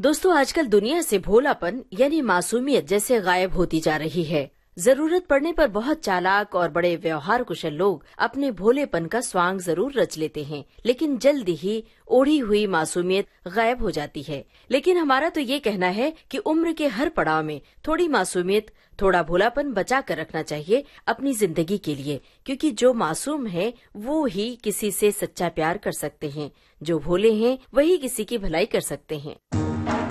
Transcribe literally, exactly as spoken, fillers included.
दोस्तों, आजकल दुनिया से भोलापन यानी मासूमियत जैसे गायब होती जा रही है। जरूरत पड़ने पर बहुत चालाक और बड़े व्यवहार कुशल लोग अपने भोलेपन का स्वांग जरूर रच लेते हैं, लेकिन जल्द ही ओढ़ी हुई मासूमियत गायब हो जाती है। लेकिन हमारा तो ये कहना है कि उम्र के हर पड़ाव में थोड़ी मासूमियत, थोड़ा भोलापन बचा कर रखना चाहिए अपनी जिंदगी के लिए, क्योंकि जो मासूम है वो ही किसी से सच्चा प्यार कर सकते हैं, जो भोले हैं वही किसी की भलाई कर सकते हैं।